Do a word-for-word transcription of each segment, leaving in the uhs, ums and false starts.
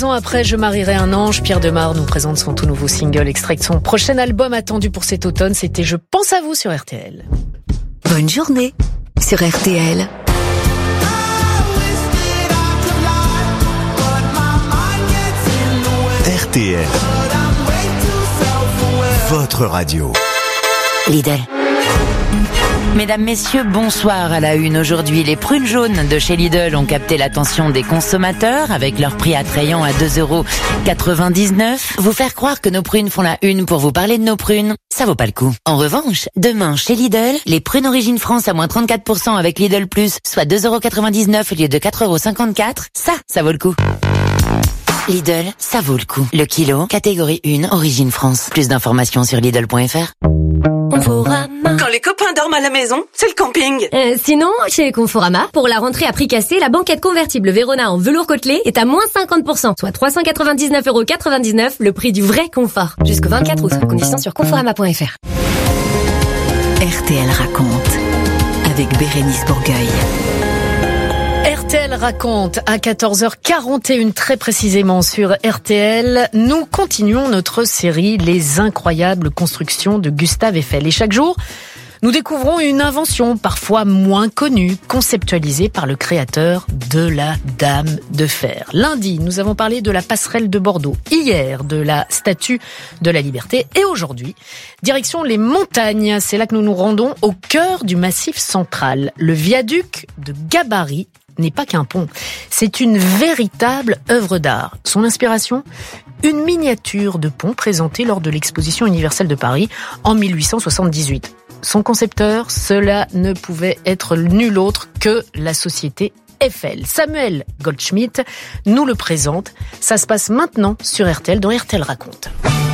Trois ans après Je marierai un ange, Pierre Demar nous présente son tout nouveau single, extrait de son prochain album attendu pour cet automne. C'était Je pense à vous sur R T L. Bonne journée sur R T L. R T L, votre radio. Lidl. Mesdames, messieurs, bonsoir. À la une aujourd'hui, les prunes jaunes de chez Lidl ont capté l'attention des consommateurs avec leur prix attrayant à deux euros quatre-vingt-dix-neuf. Vous faire croire que nos prunes font la une pour vous parler de nos prunes, ça vaut pas le coup. En revanche, demain chez Lidl, les prunes Origine France à moins trente-quatre pour cent avec Lidl Plus, soit deux euros quatre-vingt-dix-neuf au lieu de quatre euros cinquante-quatre, ça, ça vaut le coup. Lidl, ça vaut le coup. Le kilo, catégorie un, Origine France. Plus d'informations sur Lidl point F R. Conforama. Quand les copains dorment à la maison, c'est le camping. Euh, sinon, chez Conforama, pour la rentrée à prix cassé, la banquette convertible Vérona en velours côtelé est à moins cinquante pour cent, soit trois cent quatre-vingt-dix-neuf euros quatre-vingt-dix-neuf, le prix du vrai confort. Jusqu'au vingt-quatre août, conditions sur conforama point F R. R T L raconte avec Bérénice Bourgueil. R T L raconte à quatorze heures quarante et une très précisément sur R T L. Nous continuons notre série Les incroyables constructions de Gustave Eiffel. Et chaque jour, nous découvrons une invention parfois moins connue, conceptualisée par le créateur de la Dame de Fer. Lundi, nous avons parlé de la passerelle de Bordeaux. Hier, de la Statue de la Liberté. Et aujourd'hui, direction les montagnes. C'est là que nous nous rendons au cœur du Massif central. Le viaduc de Gabarit n'est pas qu'un pont, c'est une véritable œuvre d'art. Son inspiration ? Une miniature de pont présentée lors de l'exposition universelle de Paris en mille huit cent soixante-dix-huit. Son concepteur, cela ne pouvait être nul autre que la société Eiffel. Samuel Goldschmidt nous le présente. Ça se passe maintenant sur R T L, dans R T L raconte.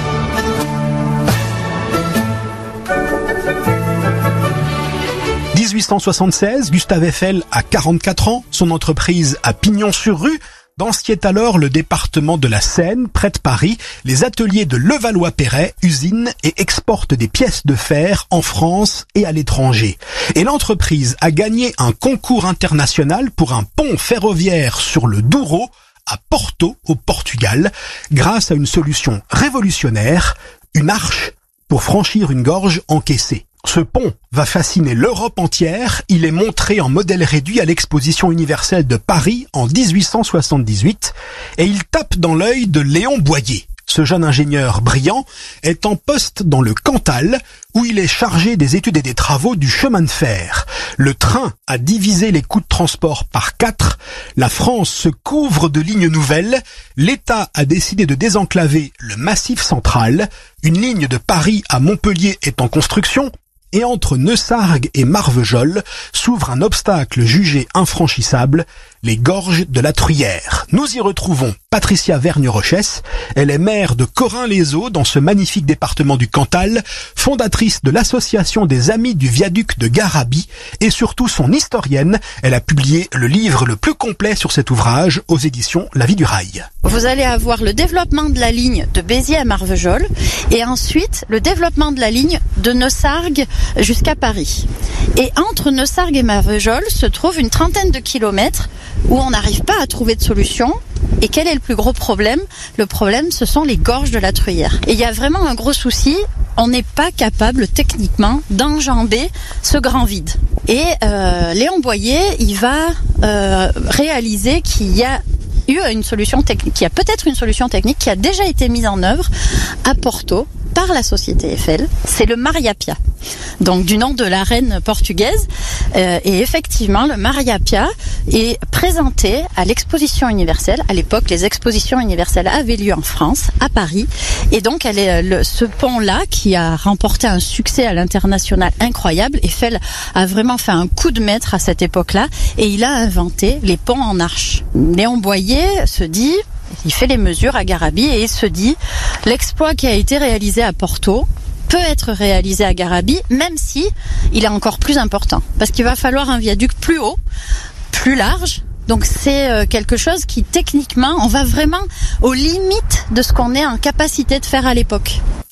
dix-huit cent soixante-seize, Gustave Eiffel a quarante-quatre ans, son entreprise a pignon sur rue. Dans ce qui est alors le département de la Seine, près de Paris, les ateliers de Levallois-Perret usinent et exportent des pièces de fer en France et à l'étranger. Et l'entreprise a gagné un concours international pour un pont ferroviaire sur le Douro, à Porto, au Portugal, grâce à une solution révolutionnaire, une arche pour franchir une gorge encaissée. Ce pont va fasciner l'Europe entière. Il est montré en modèle réduit à l'exposition universelle de Paris en dix-huit cent soixante-dix-huit et il tape dans l'œil de Léon Boyer. Ce jeune ingénieur brillant est en poste dans le Cantal où il est chargé des études et des travaux du chemin de fer. Le train a divisé les coûts de transport par quatre. La France se couvre de lignes nouvelles. L'État a décidé de désenclaver le Massif central. Une ligne de Paris à Montpellier est en construction. Et entre Neussargues et Marvejols s'ouvre un obstacle jugé infranchissable, les gorges de la Truyère. Nous y retrouvons Patricia Vergne-Rochès. Elle est maire de Corin-les-Eaux dans ce magnifique département du Cantal, fondatrice de l'association des Amis du Viaduc de Garabit et surtout son historienne. Elle a publié le livre le plus complet sur cet ouvrage aux éditions La Vie du Rail. Vous allez avoir le développement de la ligne de Béziers à Marvejols et ensuite le développement de la ligne de Neussargues jusqu'à Paris. Et entre Neussargues et Marvejols se trouve une trentaine de kilomètres où on n'arrive pas à trouver de solution. Et quel est le plus gros problème ? Le problème, ce sont les gorges de la Truyère. Et il y a vraiment un gros souci, on n'est pas capable techniquement d'enjamber ce grand vide. Et euh, Léon Boyer, il va euh, réaliser qu'il y a eu une solution technique, qu'il y a peut-être une solution technique qui a déjà été mise en œuvre à Porto par la société Eiffel. C'est le Mariapia, donc du nom de la reine portugaise. Euh, et effectivement, le Mariapia est présenté à l'exposition universelle. À l'époque, les expositions universelles avaient lieu en France, à Paris. Et donc, elle est, le, ce pont-là, qui a remporté un succès à l'international incroyable, Eiffel a vraiment fait un coup de maître à cette époque-là. Et il a inventé les ponts en arche. Léon Boyer se dit... Il fait les mesures à Garabit et il se dit l'exploit qui a été réalisé à Porto peut être réalisé à Garabit, même si il est encore plus important. Parce qu'il va falloir un viaduc plus haut, plus large. Donc c'est quelque chose qui techniquement, on va vraiment aux limites de ce qu'on est en capacité de faire à l'époque.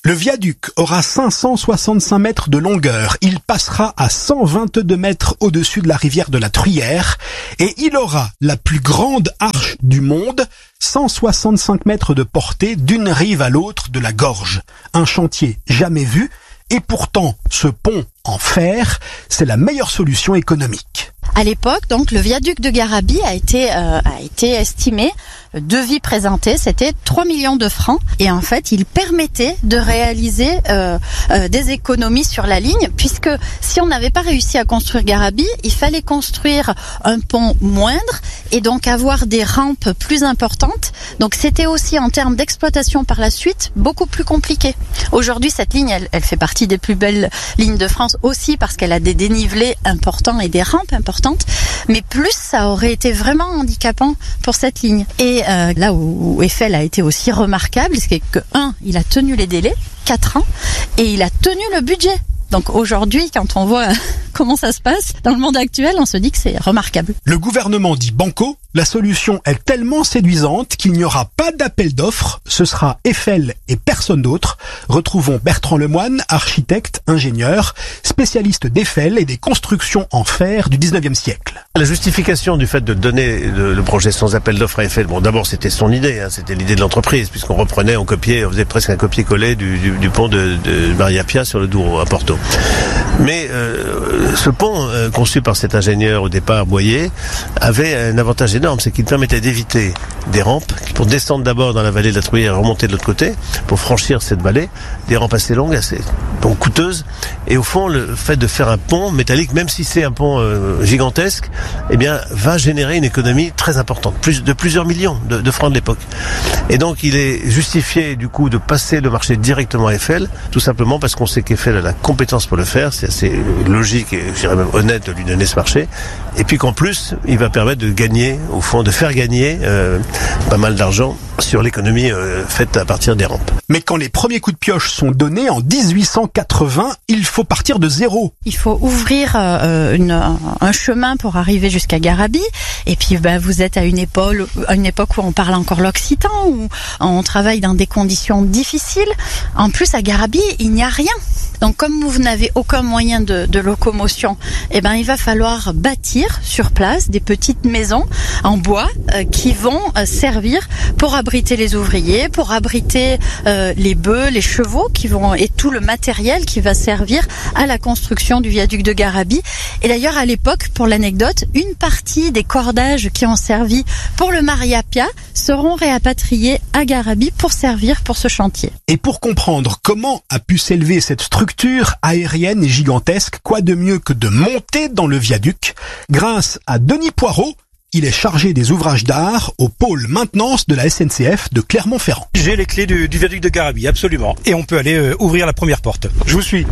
Le viaduc aura cinq cent soixante-cinq mètres de longueur. Il passera à cent vingt-deux mètres au-dessus de la rivière de la Truyère et il aura la plus grande arche du monde, cent soixante-cinq mètres de portée d'une rive à l'autre de la gorge. Un chantier jamais vu et pourtant ce pont en fer, c'est la meilleure solution économique. À l'époque, donc, le viaduc de Garabi a été euh, a été estimé, le devis présenté, c'était trois millions de francs. Et en fait, il permettait de réaliser euh, euh, des économies sur la ligne, puisque si on n'avait pas réussi à construire Garabi, il fallait construire un pont moindre et donc avoir des rampes plus importantes. Donc, c'était aussi en termes d'exploitation par la suite beaucoup plus compliqué. Aujourd'hui, cette ligne, elle, elle fait partie des plus belles lignes de France aussi parce qu'elle a des dénivelés importants et des rampes importantes. Mais plus ça aurait été vraiment handicapant pour cette ligne. Et euh, là où, où Eiffel a été aussi remarquable, c'est que un, il a tenu les délais, quatre ans, et il a tenu le budget. Donc aujourd'hui, quand on voit comment ça se passe dans le monde actuel, on se dit que c'est remarquable. Le gouvernement dit banco, la solution est tellement séduisante qu'il n'y aura pas d'appel d'offres, ce sera Eiffel et personne d'autre. Retrouvons Bertrand Lemoine, architecte, ingénieur, spécialiste d'Eiffel et des constructions en fer du dix-neuvième siècle. La justification du fait de donner le, le projet sans appel d'offres à Eiffel, bon d'abord c'était son idée, hein, c'était l'idée de l'entreprise, puisqu'on reprenait, on copiait, on faisait presque un copier-coller du, du, du pont de, de Maria Pia sur le Douro à Porto. Mais euh, ce pont, euh, conçu par cet ingénieur au départ, Boyer, avait un avantage énorme, c'est qu'il permettait d'éviter des rampes pour descendre d'abord dans la vallée de la Truyère et remonter de l'autre côté, pour franchir cette vallée, des rampes assez longues, assez donc coûteuses. Et au fond, le fait de faire un pont métallique, même si c'est un pont euh, gigantesque, eh bien, va générer une économie très importante, plus de plusieurs millions de, de francs de l'époque. Et donc, il est justifié du coup de passer le marché directement à Eiffel, tout simplement parce qu'on sait qu'Eiffel a la compétence pour le faire. C'est assez logique et je dirais même honnête de lui donner ce marché. Et puis qu'en plus, il va permettre de gagner, au fond, de faire gagner euh, pas mal d'argent sur l'économie euh, faite à partir des rampes. Mais quand les premiers coups de pioche sont donnés en dix-huit cent quatre-vingts, il faut partir de zéro. Il faut ouvrir euh, une, un chemin pour arriver jusqu'à Garabi. Et puis, bah, vous êtes à une époque, à une époque où on parle encore l'occitan, où on travaille dans des conditions difficiles. En plus, à Garabi, il n'y a rien. Donc, comme vous n'avez aucun moyen de, de locomotion, eh ben, il va falloir bâtir sur place des petites maisons en bois euh, qui vont euh, servir pour abriter les ouvriers, pour abriter euh, les bœufs, les chevaux qui vont et tout le matériel qui va servir à la construction du viaduc de Garabi. Et d'ailleurs, à l'époque, pour l'anecdote, une partie des cordages qui ont servi pour le Maria Pia seront réapatriés à Garabi pour servir pour ce chantier. Et pour comprendre comment a pu s'élever cette structure aérienne et gigantesque, quoi de mieux que de monter dans le viaduc grâce à Denis Poirot. Il est chargé des ouvrages d'art au pôle maintenance de la S N C F de Clermont-Ferrand. J'ai les clés du, du viaduc de Garabi, absolument. Et on peut aller euh, ouvrir la première porte. Je vous suis.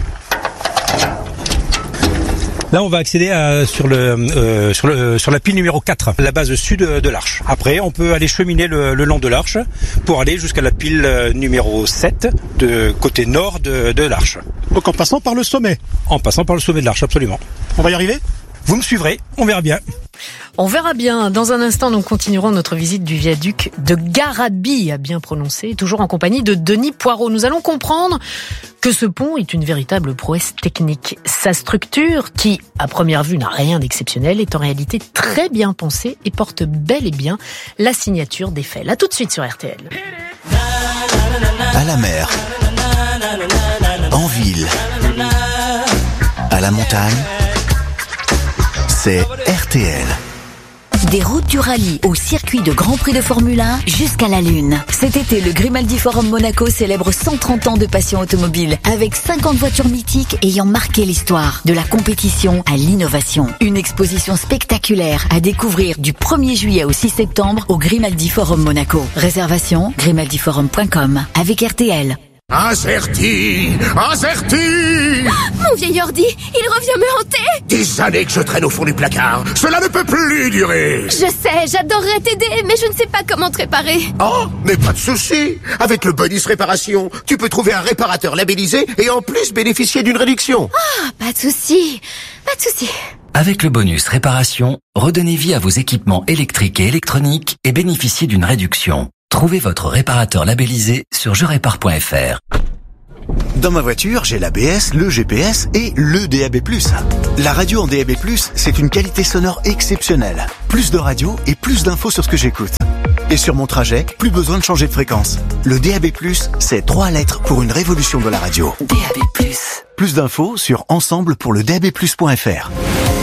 Là, on va accéder à, sur, le, euh, sur, le, sur la pile numéro quatre, la base sud de l'arche. Après, on peut aller cheminer le, le long de l'arche pour aller jusqu'à la pile numéro sept, de côté nord de, de l'arche. Donc en passant par le sommet. En passant par le sommet de l'arche, absolument. On va y arriver ? Vous me suivrez, on verra bien. On verra bien. Dans un instant, nous continuerons notre visite du viaduc de Garabi, à bien prononcer, toujours en compagnie de Denis Poirot. Nous allons comprendre que ce pont est une véritable prouesse technique. Sa structure, qui, à première vue, n'a rien d'exceptionnel, est en réalité très bien pensée et porte bel et bien la signature d'Eiffel. À tout de suite sur R T L. À la mer, en ville, à la montagne, c'est R T L. Des routes du rallye au circuit de Grand Prix de Formule un jusqu'à la Lune. Cet été, le Grimaldi Forum Monaco célèbre cent trente ans de passion automobile avec cinquante voitures mythiques ayant marqué l'histoire. De la compétition à l'innovation. Une exposition spectaculaire à découvrir du premier juillet au six septembre au Grimaldi Forum Monaco. Réservation grimaldi forum point com avec R T L. Azerty, Azerty. Mon vieil ordi, il revient me hanter. Des années que je traîne au fond du placard. Cela ne peut plus durer. Je sais, j'adorerais t'aider, mais je ne sais pas comment te réparer. Oh, mais pas de souci. Avec le bonus réparation, tu peux trouver un réparateur labellisé et en plus bénéficier d'une réduction. Ah, pas de souci, pas de souci. Avec le bonus réparation, redonnez vie à vos équipements électriques et électroniques et bénéficiez d'une réduction. Trouvez votre réparateur labellisé sur je répare point f r. Dans ma voiture, j'ai l'A B S, le G P S et le D A B plus. La radio en D A B plus, c'est une qualité sonore exceptionnelle. Plus de radio et plus d'infos sur ce que j'écoute. Et sur mon trajet, plus besoin de changer de fréquence. Le D A B plus, c'est trois lettres pour une révolution de la radio. D A B plus. Plus d'infos sur ensemble pour le d a b plus point f r.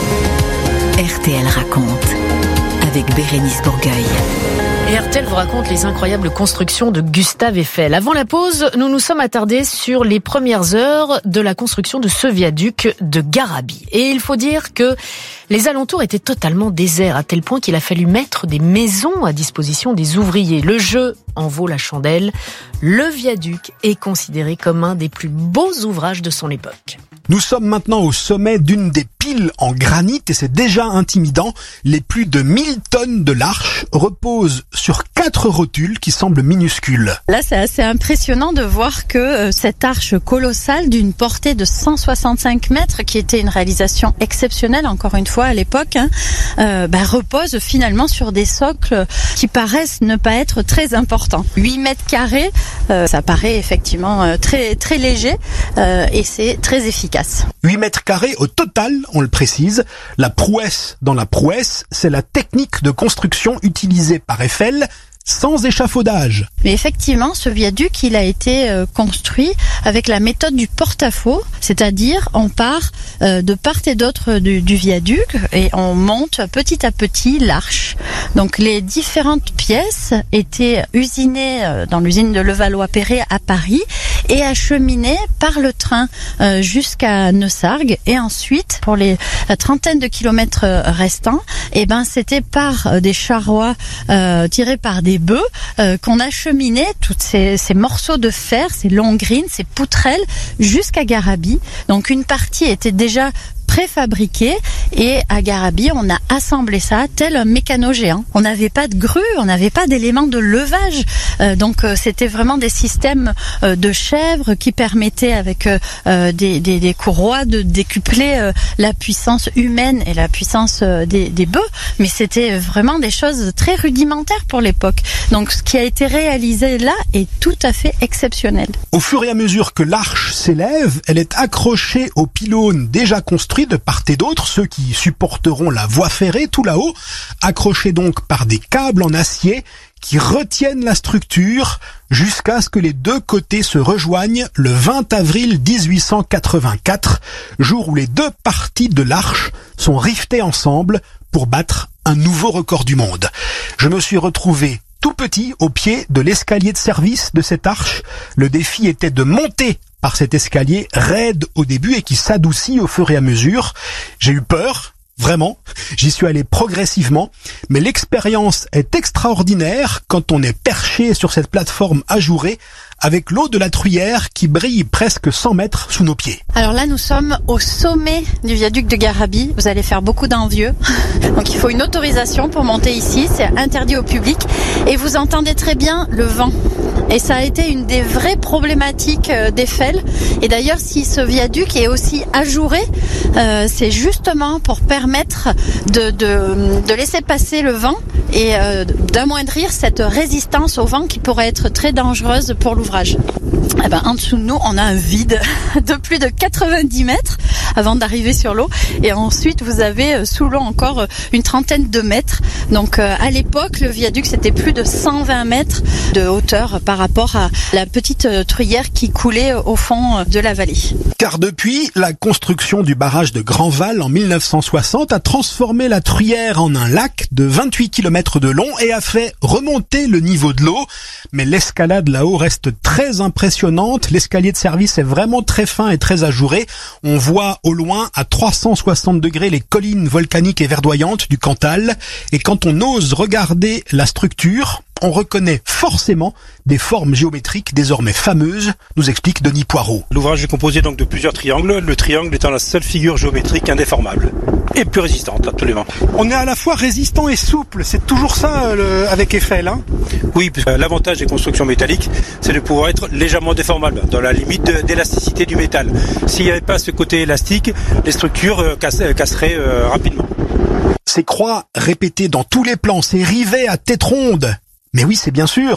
R T L raconte avec Bérénice Bourgueil. Et R T L vous raconte les incroyables constructions de Gustave Eiffel. Avant la pause, nous nous sommes attardés sur les premières heures de la construction de ce viaduc de Garabit. Et il faut dire que les alentours étaient totalement déserts, à tel point qu'il a fallu mettre des maisons à disposition des ouvriers. Le jeu en vaut la chandelle. Le viaduc est considéré comme un des plus beaux ouvrages de son époque. Nous sommes maintenant au sommet d'une des piles en granit et c'est déjà intimidant. Les plus de mille tonnes de l'arche reposent sur quatre rotules qui semblent minuscules. Là, c'est assez impressionnant de voir que euh, cette arche colossale d'une portée de cent soixante-cinq mètres, qui était une réalisation exceptionnelle, encore une fois, à l'époque, hein, euh, bah, repose finalement sur des socles qui paraissent ne pas être très importants. huit mètres carrés, euh, ça paraît effectivement euh, très, très léger euh, et c'est très efficace. huit mètres carrés au total, on le précise. La prouesse dans la prouesse, c'est la technique de construction utilisée par Eiffel sans échafaudage. Mais effectivement, ce viaduc, il a été euh, construit avec la méthode du porte-à-faux, c'est-à-dire on part euh, de part et d'autre du, du viaduc et on monte petit à petit l'arche. Donc les différentes pièces étaient usinées euh, dans l'usine de Levallois-Perret à Paris et acheminées par le train euh, jusqu'à Neussargues, et ensuite pour les la trentaine de kilomètres restants, et ben c'était par euh, des charrois euh, tirés par des bœufs euh, qu'on acheminait tous ces, ces morceaux de fer, ces longrines, ces poutrelles jusqu'à Garabit. Donc une partie était déjà préfabriqué et à Garabit on a assemblé ça tel un mécano géant. On n'avait pas de grue, on n'avait pas d'éléments de levage, euh, donc euh, c'était vraiment des systèmes euh, de chèvres qui permettaient avec euh, des, des, des courroies de décupler euh, la puissance humaine et la puissance euh, des, des bœufs, mais c'était vraiment des choses très rudimentaires pour l'époque. Donc ce qui a été réalisé là est tout à fait exceptionnel. Au fur et à mesure que l'arche s'élève, elle est accrochée aux pylônes déjà construits de part et d'autre, ceux qui supporteront la voie ferrée tout là-haut, accrochés donc par des câbles en acier qui retiennent la structure jusqu'à ce que les deux côtés se rejoignent le vingt avril mille huit cent quatre-vingt-quatre, jour où les deux parties de l'arche sont rivetées ensemble pour battre un nouveau record du monde. Je me suis retrouvé tout petit au pied de l'escalier de service de cette arche. Le défi était de monter par cet escalier raide au début et qui s'adoucit au fur et à mesure. J'ai eu peur, vraiment. J'y suis allé progressivement, mais l'expérience est extraordinaire quand on est perché sur cette plateforme ajourée avec l'eau de la Truyère qui brille presque cent mètres sous nos pieds. Alors là, nous sommes au sommet du viaduc de Garabit. Vous allez faire beaucoup d'envieux. Donc il faut une autorisation pour monter ici. C'est interdit au public. Et vous entendez très bien le vent. Et ça a été une des vraies problématiques d'Eiffel. Et d'ailleurs, si ce viaduc est aussi ajouré, euh, c'est justement pour permettre de, de, de laisser passer le vent et euh, d'amoindrir cette résistance au vent qui pourrait être très dangereuse pour l'ouvrage. Eh ben, en dessous de nous, on a un vide de plus de quatre-vingt-dix mètres avant d'arriver sur l'eau. Et ensuite, vous avez sous l'eau encore une trentaine de mètres. Donc, euh, à l'époque, le viaduc, c'était plus de cent vingt mètres de hauteur par rapport à la petite Truyère qui coulait au fond de la vallée. Car depuis, la construction du barrage de Grandval en mille neuf cent soixante a transformé la Truyère en un lac de vingt-huit kilomètres de long et a fait remonter le niveau de l'eau. Mais l'escalade là-haut reste très impressionnante. L'escalier de service est vraiment très fin et très ajouré. On voit au loin, à trois cent soixante degrés, les collines volcaniques et verdoyantes du Cantal. Et quand on ose regarder la structure, on reconnaît forcément des formes géométriques désormais fameuses, nous explique Denis Poirot. L'ouvrage est composé donc de plusieurs triangles, le triangle étant la seule figure géométrique indéformable. Et plus résistante, absolument. On est à la fois résistant et souple, c'est toujours ça le, avec Eiffel, hein? Oui, puisque l'avantage des constructions métalliques, c'est de pouvoir être légèrement déformable, dans la limite de, d'élasticité du métal. S'il n'y avait pas ce côté élastique, les structures euh, cass, euh, casseraient euh, rapidement. Ces croix répétées dans tous les plans, ces rivets à tête ronde. Mais oui, c'est bien sûr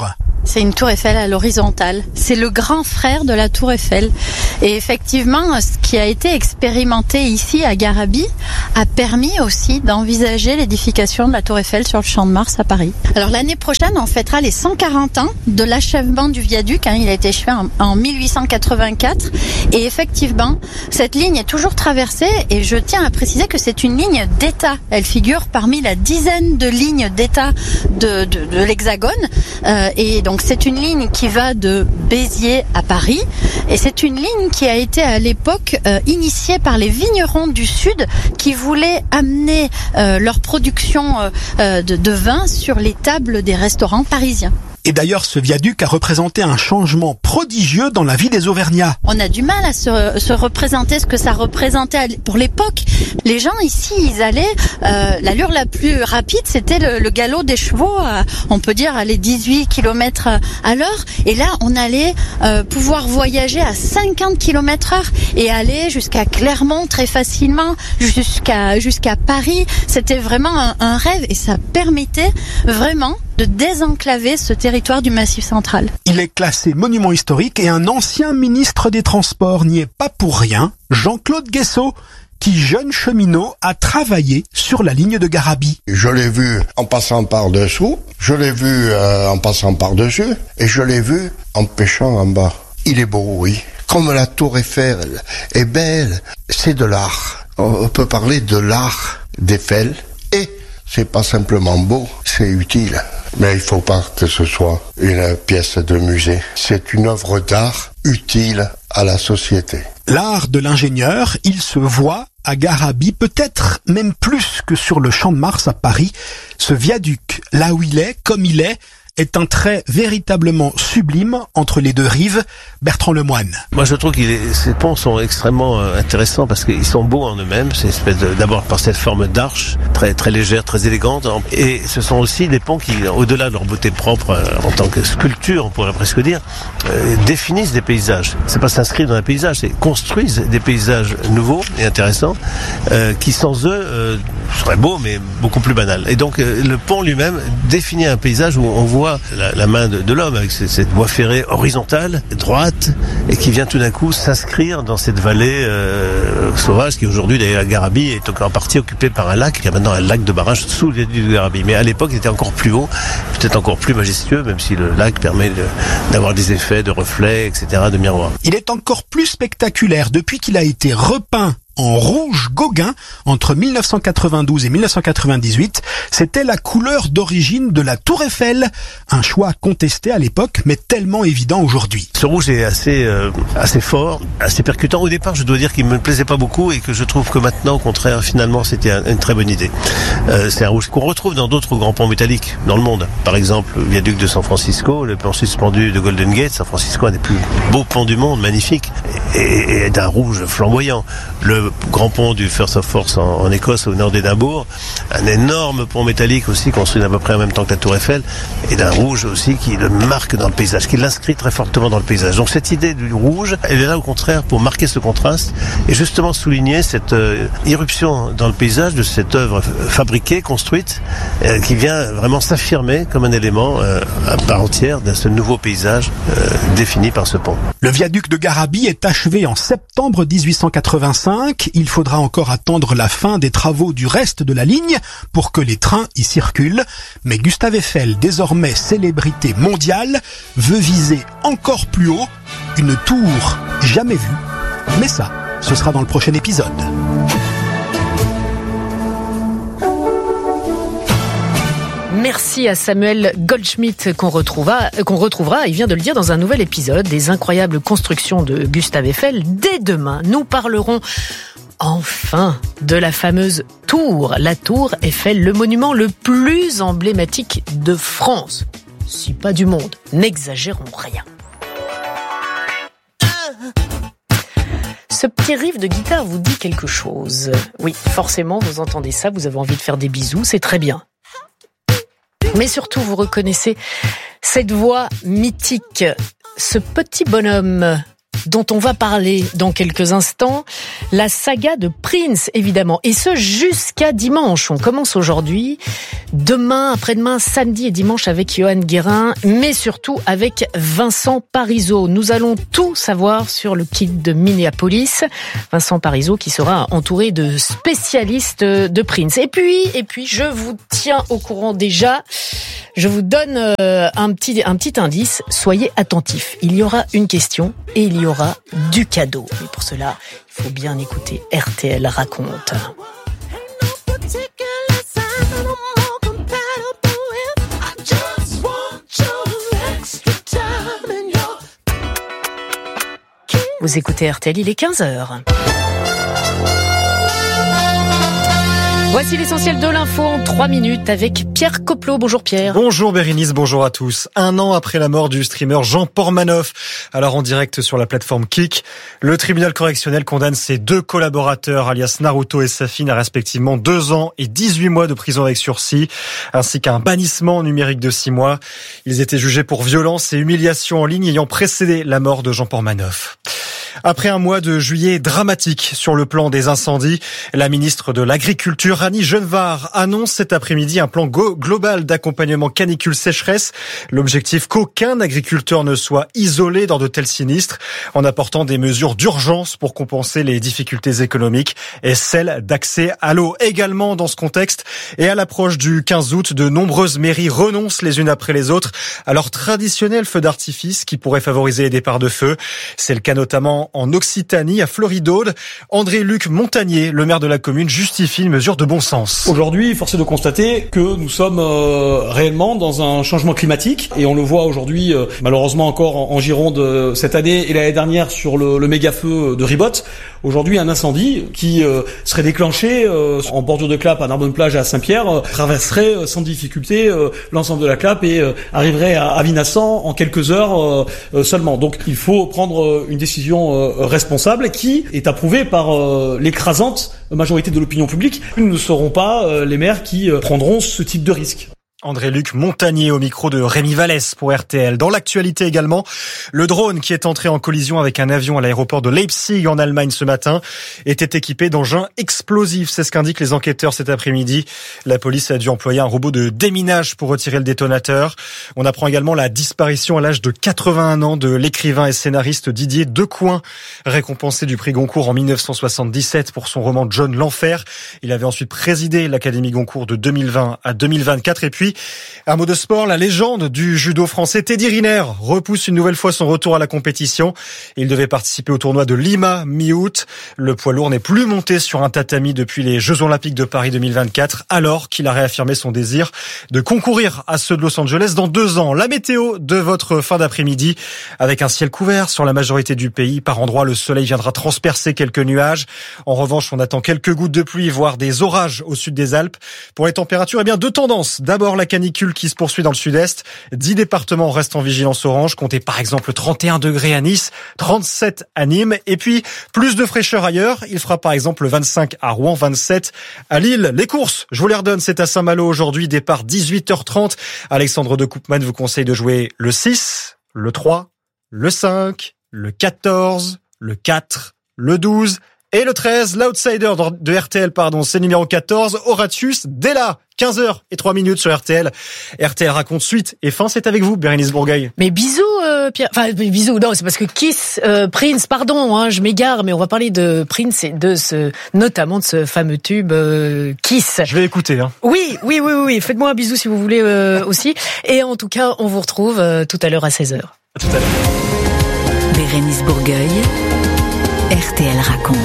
c'est une tour Eiffel à l'horizontale. C'est le grand frère de la tour Eiffel. Et effectivement, ce qui a été expérimenté ici à Garabi a permis aussi d'envisager l'édification de la tour Eiffel sur le Champ de Mars à Paris. Alors l'année prochaine, on fêtera les cent quarante ans de l'achèvement du viaduc. Hein, il a été achevé en, en mille huit cent quatre-vingt-quatre. Et effectivement, cette ligne est toujours traversée. Et je tiens à préciser que c'est une ligne d'État. Elle figure parmi la dizaine de lignes d'État de, de, de l'Hexagone. Euh, et donc c'est une ligne qui va de Béziers à Paris. Et c'est une ligne qui a été à l'époque euh, initiée par les vignerons du Sud qui voulaient amener euh, leur production euh, de, de vin sur les tables des restaurants parisiens. Et d'ailleurs, ce viaduc a représenté un changement prodigieux dans la vie des Auvergnats. On a du mal à se, se représenter ce que ça représentait pour l'époque. Les gens ici, ils allaient, euh, l'allure la plus rapide, c'était le, le galop des chevaux, à, on peut dire à les dix-huit kilomètres à l'heure. Et là, on allait euh, pouvoir voyager à cinquante kilomètres heure et aller jusqu'à Clermont très facilement, jusqu'à jusqu'à Paris. C'était vraiment un, un rêve et ça permettait vraiment de désenclaver ce territoire du Massif central. Il est classé monument historique et un ancien ministre des Transports n'y est pas pour rien, Jean-Claude Guessot, qui, jeune cheminot, a travaillé sur la ligne de Garabi. Je l'ai vu en passant par-dessous, je l'ai vu euh, en passant par-dessus, et je l'ai vu en pêchant en bas. Il est beau, oui. Comme la tour Eiffel est belle, c'est de l'art. On peut parler de l'art d'Eiffel, et c'est pas simplement beau, c'est utile. Mais il faut pas que ce soit une pièce de musée. C'est une œuvre d'art utile à la société. L'art de l'ingénieur, il se voit à Garabi, peut-être même plus que sur le Champ de Mars à Paris. Ce viaduc, là où il est, comme il est, est un trait véritablement sublime entre les deux rives. Bertrand Lemoine. Moi, je trouve que ces ponts sont extrêmement euh, intéressants parce qu'ils sont beaux en eux-mêmes. C'est une espèce de, d'abord par cette forme d'arche, très très légère, très élégante. Et ce sont aussi des ponts qui, au-delà de leur beauté propre, euh, en tant que sculpture, on pourrait presque dire, euh, définissent des paysages. C'est pas s'inscrire dans un paysage, c'est construisent des paysages nouveaux et intéressants euh, qui, sans eux, euh, seraient beaux, mais beaucoup plus banals. Et donc, euh, le pont lui-même définit un paysage où on voit La, la main de, de l'homme avec cette, cette voie ferrée horizontale, droite, et qui vient tout d'un coup s'inscrire dans cette vallée euh, sauvage qui aujourd'hui, d'ailleurs, à Garabi, est encore en partie occupée par un lac. Il y a maintenant un lac de barrage sous le viaduc de Garabi. Mais à l'époque, il était encore plus haut, peut-être encore plus majestueux, même si le lac permet de, d'avoir des effets de reflets, et cetera, de miroirs. Il est encore plus spectaculaire depuis qu'il a été repeint en rouge Gauguin entre mille neuf cent quatre-vingt-douze et mille neuf cent quatre-vingt-dix-huit. C'était la couleur d'origine de la Tour Eiffel. Un choix contesté à l'époque, mais tellement évident aujourd'hui. Ce rouge est assez euh, assez fort, assez percutant. Au départ, je dois dire qu'il me plaisait pas beaucoup et que je trouve que maintenant, au contraire, finalement, c'était un, une très bonne idée. Euh, c'est un rouge qu'on retrouve dans d'autres grands ponts métalliques dans le monde. Par exemple, le viaduc de San Francisco, le pont suspendu de Golden Gate. San Francisco, un des plus beaux ponts du monde, magnifique, et, et d'un rouge flamboyant. Le grand pont du Firth of Forth en, en Écosse, au nord d'Édimbourg, un énorme pont métallique aussi construit à peu près en même temps que la Tour Eiffel, et d'un rouge aussi qui le marque dans le paysage, qui l'inscrit très fortement dans le paysage. Donc cette idée du rouge, elle est là au contraire pour marquer ce contraste et justement souligner cette euh, irruption dans le paysage de cette œuvre fabriquée, construite, euh, qui vient vraiment s'affirmer comme un élément euh, à part entière de ce nouveau paysage euh, défini par ce pont. Le viaduc de Garabi est achevé en septembre dix-huit cent quatre-vingt-cinq. Il faudra encore attendre la fin des travaux du reste de la ligne pour que les trains y circulent. Mais Gustave Eiffel, désormais célébrité mondiale, veut viser encore plus haut, une tour jamais vue. Mais ça, ce sera dans le prochain épisode. Merci à Samuel Goldschmidt qu'on retrouvera, qu'on retrouvera, il vient de le dire, dans un nouvel épisode des incroyables constructions de Gustave Eiffel. Dès demain, nous parlerons enfin de la fameuse tour, la tour Eiffel, le monument le plus emblématique de France, si pas du monde. N'exagérons rien. Ce petit riff de guitare vous dit quelque chose. Oui, forcément, vous entendez ça, vous avez envie de faire des bisous, c'est très bien. Mais surtout, vous reconnaissez cette voix mythique, ce petit bonhomme dont on va parler dans quelques instants, la saga de Prince, évidemment, et ce jusqu'à dimanche. On commence aujourd'hui, demain, après-demain, samedi et dimanche avec Johan Guérin, mais surtout avec Vincent Parisot. Nous allons tout savoir sur le Kid de Minneapolis. Vincent Parisot qui sera entouré de spécialistes de Prince. Et puis, et puis, je vous tiens au courant déjà. Je vous donne euh, un petit un petit indice. Soyez attentifs. Il y aura une question et il y aura du cadeau. Mais pour cela, il faut bien écouter R T L raconte. Vous écoutez R T L, il est quinze heures. Voici l'essentiel de l'info en trois minutes avec Pierre Coplot. Bonjour Pierre. Bonjour Bérénice, bonjour à tous. Un an après la mort du streamer Jean Pormanoff, alors en direct sur la plateforme Kik, le tribunal correctionnel condamne ses deux collaborateurs, alias Naruto et Safin, à respectivement deux ans et dix-huit mois de prison avec sursis, ainsi qu'un bannissement numérique de six mois. Ils étaient jugés pour violence et humiliation en ligne ayant précédé la mort de Jean Pormanoff. Après un mois de juillet dramatique sur le plan des incendies, la ministre de l'Agriculture, Annie Genevard, annonce cet après-midi un plan go- global d'accompagnement canicule-sécheresse. L'objectif qu'aucun agriculteur ne soit isolé dans de tels sinistres, en apportant des mesures d'urgence pour compenser les difficultés économiques et celles d'accès à l'eau. Également dans ce contexte, et à l'approche du quinze août, de nombreuses mairies renoncent les unes après les autres à leur traditionnel feu d'artifice qui pourrait favoriser les départs de feu. C'est le cas notamment en Occitanie, à Floridaude. André-Luc Montagnier, le maire de la commune, justifie une mesure de bon sens. Aujourd'hui, force est de constater que nous sommes euh, réellement dans un changement climatique et on le voit aujourd'hui, euh, malheureusement encore en, en Gironde euh, cette année et l'année dernière sur le, le méga-feu de Ribot. Aujourd'hui, un incendie qui euh, serait déclenché euh, en bordure de Clappe à Narbonne-Plage et à Saint-Pierre euh, traverserait euh, sans difficulté euh, l'ensemble de la Clappe et euh, arriverait à, à Vinassan en quelques heures euh, euh, seulement. Donc, il faut prendre euh, une décision responsable qui est approuvé par euh, l'écrasante majorité de l'opinion publique. Nous ne serons pas euh, les maires qui euh, prendront ce type de risque. André-Luc Montagnier au micro de Rémi Vallès pour R T L. Dans l'actualité également, le drone qui est entré en collision avec un avion à l'aéroport de Leipzig en Allemagne ce matin était équipé d'engins explosifs. C'est ce qu'indiquent les enquêteurs cet après-midi. La police a dû employer un robot de déminage pour retirer le détonateur. On apprend également la disparition à l'âge de quatre-vingt-un ans de l'écrivain et scénariste Didier Decoing, récompensé du prix Goncourt en mille neuf cent soixante-dix-sept pour son roman John l'Enfer. Il avait ensuite présidé l'Académie Goncourt de deux mille vingt à deux mille vingt-quatre. Et puis, un mot de sport, la légende du judo français Teddy Riner repousse une nouvelle fois son retour à la compétition. Il devait participer au tournoi de Lima mi-août. Le poids lourd n'est plus monté sur un tatami depuis les Jeux Olympiques de Paris deux mille vingt-quatre, alors qu'il a réaffirmé son désir de concourir à ceux de Los Angeles dans deux ans. La météo de votre fin d'après-midi, avec un ciel couvert sur la majorité du pays. Par endroits, le soleil viendra transpercer quelques nuages. En revanche, on attend quelques gouttes de pluie, voire des orages au sud des Alpes. Pour les températures, eh bien, deux tendances. D'abord, la canicule qui se poursuit dans le sud-est. dix départements restent en vigilance orange. Comptez par exemple trente et un degrés à Nice, trente-sept à Nîmes. Et puis, plus de fraîcheur ailleurs. Il fera par exemple vingt-cinq à Rouen, vingt-sept à Lille. Les courses, je vous les redonne, c'est à Saint-Malo aujourd'hui. Départ dix-huit heures trente. Alexandre de Koopman vous conseille de jouer le six, le trois, le cinq, le quatorze, le quatre, le douze et le treize. L'outsider de R T L, pardon, c'est numéro quatorze, Horatius Della. quinze heures et trois minutes sur R T L. R T L raconte suite et fin, c'est avec vous, Bérénice Bourgueil. Mais bisous, euh, Pierre. Enfin, bisous, non, c'est parce que Kiss, euh, Prince, pardon, hein, je m'égare, mais on va parler de Prince et de ce, notamment de ce fameux tube euh, Kiss. Je vais écouter, hein. Oui, oui, oui, oui. Faites-moi un bisou si vous voulez euh, aussi. Et en tout cas, on vous retrouve euh, tout à l'heure à seize heures. À tout à l'heure. Bérénice Bourgueil, R T L raconte.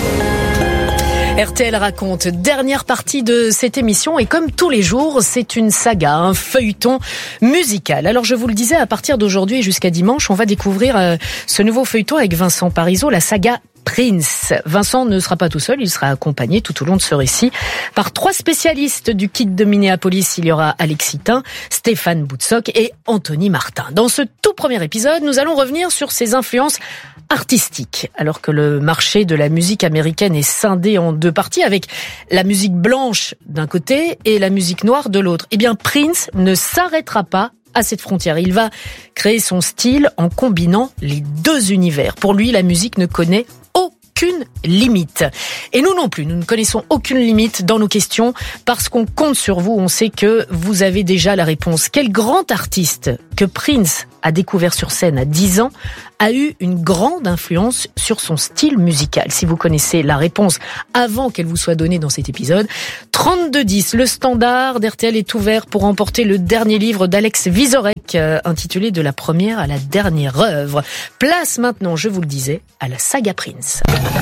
R T L raconte, dernière partie de cette émission et comme tous les jours, c'est une saga, un feuilleton musical. Alors je vous le disais, à partir d'aujourd'hui et jusqu'à dimanche, on va découvrir euh, ce nouveau feuilleton avec Vincent Parisot, la saga Prince. Vincent ne sera pas tout seul, il sera accompagné tout au long de ce récit par trois spécialistes du Kid de Minneapolis. Il y aura Alexis Tin, Stéphane Boutsock et Anthony Martin. Dans ce tout premier épisode, nous allons revenir sur ses influences artistiques. Alors que le marché de la musique américaine est scindé en deux parties, avec la musique blanche d'un côté et la musique noire de l'autre, eh bien Prince ne s'arrêtera pas à cette frontière. Il va créer son style en combinant les deux univers. Pour lui, la musique ne connaît aucune limite. Et nous non plus, nous ne connaissons aucune limite dans nos questions parce qu'on compte sur vous. On sait que vous avez déjà la réponse. Quel grand artiste que Prince a découvert sur scène à dix ans a eu une grande influence sur son style musical? Si vous connaissez la réponse avant qu'elle vous soit donnée dans cet épisode, trente-deux dix, le standard d'R T L est ouvert pour remporter le dernier livre d'Alex Vizorek, euh, intitulé De la première à la dernière œuvre. Place maintenant, je vous le disais, à la saga Prince.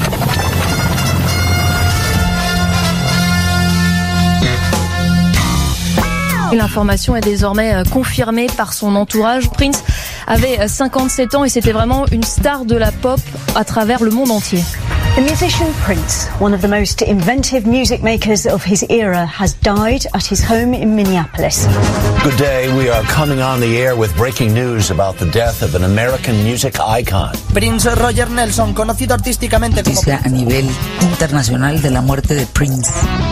L'information est désormais confirmée par son entourage. Prince avait cinquante-sept ans et c'était vraiment une star de la pop à travers le monde entier. The musician Prince, one of the most inventive music makers of his era, has died at his home in Minneapolis. Good day. We are coming on the air with breaking news about the death of an American music icon. Prince Roger Nelson, conocido artísticamente como Noticia a nivel internacional de la muerte de Prince.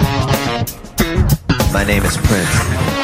My name is Prince.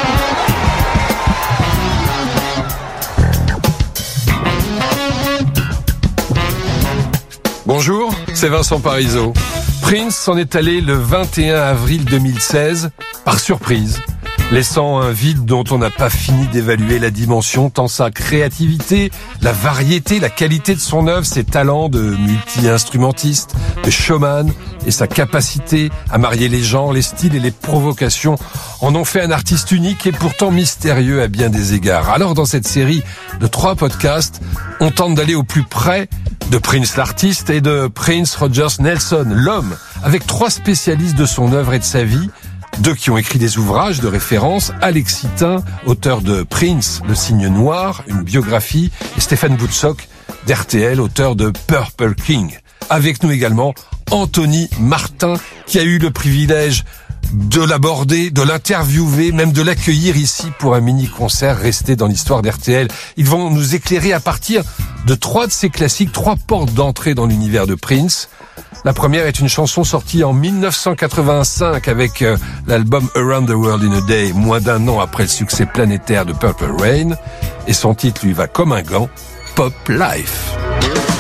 Bonjour, c'est Vincent Parisot. Prince s'en est allé le vingt et un avril deux mille seize, par surprise, laissant un vide dont on n'a pas fini d'évaluer la dimension, tant sa créativité, la variété, la qualité de son œuvre, ses talents de multi-instrumentiste, de showman et sa capacité à marier les gens, les styles et les provocations en ont fait un artiste unique et pourtant mystérieux à bien des égards. Alors dans cette série de trois podcasts, on tente d'aller au plus près de Prince l'artiste et de Prince Rogers Nelson, l'homme, avec trois spécialistes de son œuvre et de sa vie, deux qui ont écrit des ouvrages de référence, Alex Hitin, auteur de Prince, le signe noir, une biographie, et Stéphane Boutsock, d'R T L, auteur de Purple King. Avec nous également Anthony Martin, qui a eu le privilège de l'aborder, de l'interviewer, même de l'accueillir ici pour un mini-concert resté dans l'histoire d'R T L. Ils vont nous éclairer à partir de trois de ses classiques, trois portes d'entrée dans l'univers de Prince. La première est une chanson sortie en mille neuf cent quatre-vingt-cinq avec euh, l'album Around the World in a Day, moins d'un an après le succès planétaire de Purple Rain. Et son titre lui va comme un gant, Pop Life.